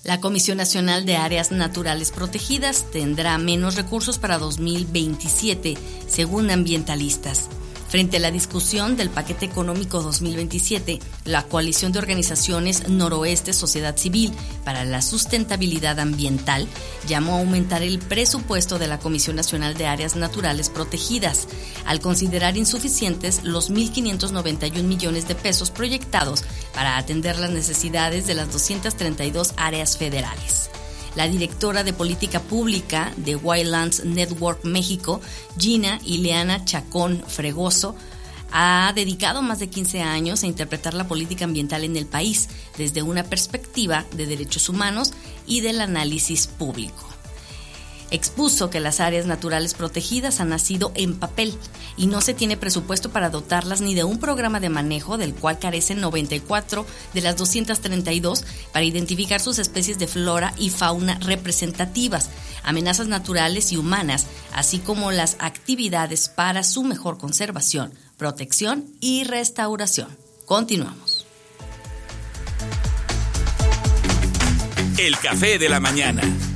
La Comisión Nacional de Áreas Naturales Protegidas tendrá menos recursos para 2027, según ambientalistas. Frente a la discusión del paquete económico 2027, la Coalición de Organizaciones Noroeste Sociedad Civil para la Sustentabilidad Ambiental llamó a aumentar el presupuesto de la Comisión Nacional de Áreas Naturales Protegidas, al considerar insuficientes los 1.591 millones de pesos proyectados para atender las necesidades de las 232 áreas federales. La directora de Política Pública de Wildlands Network México, Gina Ileana Chacón Fregoso, ha dedicado más de 15 años a interpretar la política ambiental en el país desde una perspectiva de derechos humanos y del análisis público. Expuso que las áreas naturales protegidas han nacido en papel y no se tiene presupuesto para dotarlas ni de un programa de manejo, del cual carecen 94 de las 232 para identificar sus especies de flora y fauna representativas, amenazas naturales y humanas, así como las actividades para su mejor conservación, protección y restauración. Continuamos. El café de la mañana.